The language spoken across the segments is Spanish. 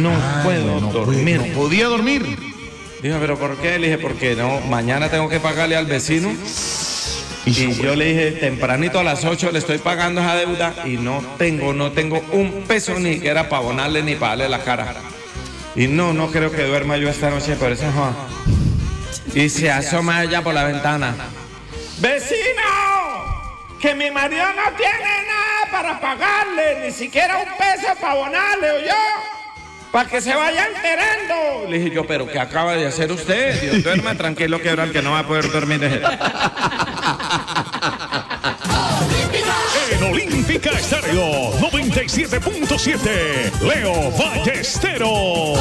no puedo dormir. No podía dormir. Dijo, ¿pero por qué? Le dije, porque no, mañana tengo que pagarle al vecino. Y yo le dije, tempranito a las 8 le estoy pagando esa deuda y no tengo un peso ni siquiera para abonarle ni para darle la cara. Y no creo que duerma yo esta noche, por eso no. Y se asoma ella por la ventana. ¡Vecino! Que mi marido no tiene nada para pagarle, ni siquiera un peso para abonarle, ¿o yo? Para que se vaya enterando. Le dije yo, ¿pero qué acaba de hacer usted? Dios, duerma tranquilo que ahora el que no va a poder dormir es él. En Olímpica Estéreo 97.7, Leo Ballesteros.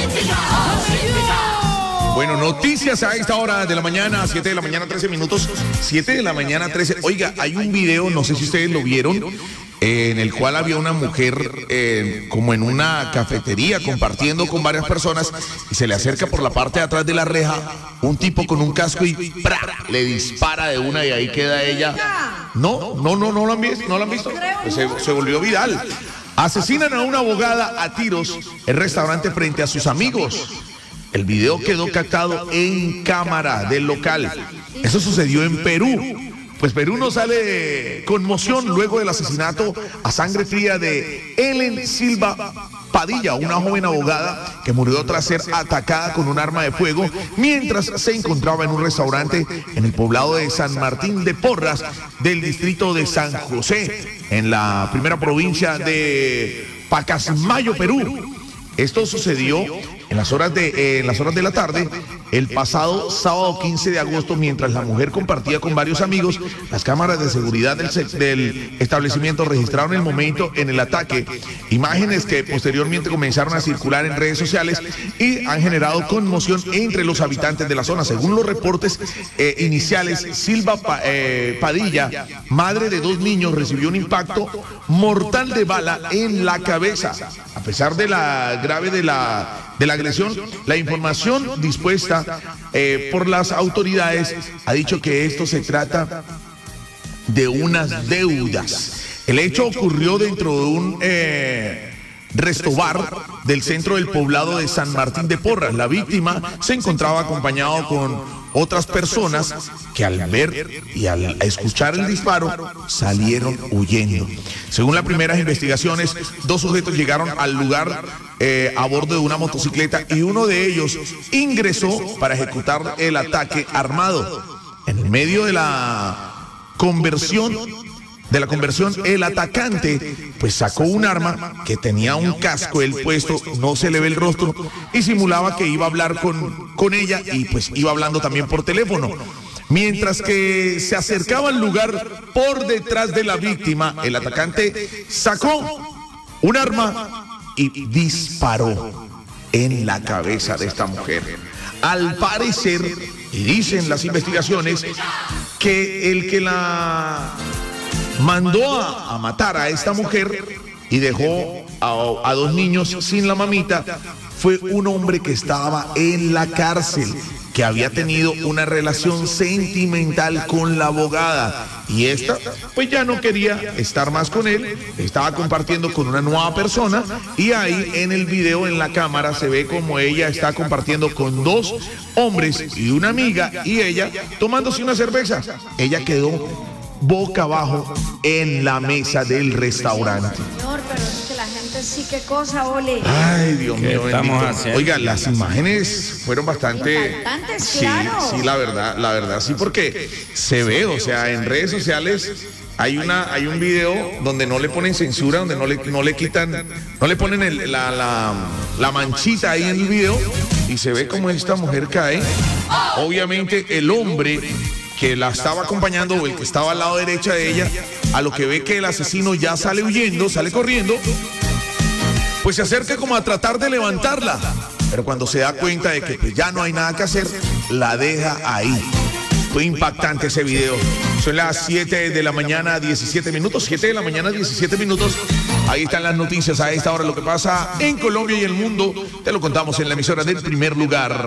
Bueno, noticias a esta hora de la mañana, 7 de la mañana, 13 minutos. 7 de la mañana, 13. Oiga, hay un video, no sé si ustedes lo vieron, en el cual había una mujer como en una cafetería compartiendo con varias personas y se le acerca por la parte de atrás de la reja un tipo con un casco y ¡pra! Le dispara de una y ahí queda ella. No lo han visto, Pues se volvió viral. Asesinan a una abogada a tiros en restaurante frente a sus amigos. El video quedó captado en cámara del local. Eso sucedió en Perú. Pues Perú no sale de conmoción luego del asesinato a sangre fría de Ellen Silva Padilla, una joven abogada que murió tras ser atacada con un arma de fuego mientras se encontraba en un restaurante en el poblado de San Martín de Porras del distrito de San José, en la primera provincia de Pacasmayo, Perú. Esto sucedió en las horas de la tarde el pasado sábado 15 de agosto, mientras la mujer compartía con varios amigos. Las cámaras de seguridad del establecimiento registraron el momento en el ataque, imágenes que posteriormente comenzaron a circular en redes sociales y han generado conmoción entre los habitantes de la zona. Según los reportes iniciales, Silva Padilla, madre de 2 niños, recibió un impacto mortal de bala en la cabeza. A pesar de la grave de la agresión, la información dispuesta por las autoridades ha dicho que esto se trata de unas deudas. El hecho ocurrió dentro de un restobar del centro del poblado de San Martín de Porras. La víctima se encontraba acompañado con otras personas que al ver y al escuchar el disparo salieron huyendo. Según las primeras investigaciones, 2 sujetos llegaron al lugar a bordo de una motocicleta y uno de ellos ingresó para ejecutar el ataque armado. En medio de la conversión, el atacante pues sacó un arma que tenía un casco, él puesto, no se le ve el rostro, y simulaba que iba a hablar con ella y pues iba hablando también por teléfono. Mientras que se acercaba al lugar por detrás de la víctima, el atacante sacó un arma y disparó en la cabeza de esta mujer. Al parecer, y dicen las investigaciones, que el que la mandó a matar a esta mujer y dejó a 2 niños sin la mamita fue un hombre que estaba en la cárcel, que había tenido una relación sentimental con la abogada, y esta pues ya no quería estar más con él, estaba compartiendo con una nueva persona, y ahí en el video, en la cámara, se ve como ella está compartiendo con 2 hombres y una amiga, y ella tomándose una cerveza. Ella quedó boca abajo en la mesa del restaurante. Señor, pero es que la gente sí, qué cosa, ole. Ay, Dios mío, estamos bendito. haciendo? Oiga, las imágenes fueron bastante... Impactantes, sí, claro. sí, la verdad, sí, porque se ve, o sea, en redes sociales hay un video donde no le ponen censura, donde no le quitan, no le ponen la manchita ahí en el video, y se ve como esta mujer cae. Obviamente el hombre que la estaba acompañando, o el que estaba al lado derecha de ella, a lo que ve que el asesino ya sale huyendo, sale corriendo, pues se acerca como a tratar de levantarla, pero cuando se da cuenta de que pues ya no hay nada que hacer, la deja ahí. Fue impactante ese video. Son las 7 de la mañana, 17 minutos, 7 de la mañana, 17 minutos. Ahí están las noticias a esta hora, lo que pasa en Colombia y el mundo. Te lo contamos en la emisora del primer lugar.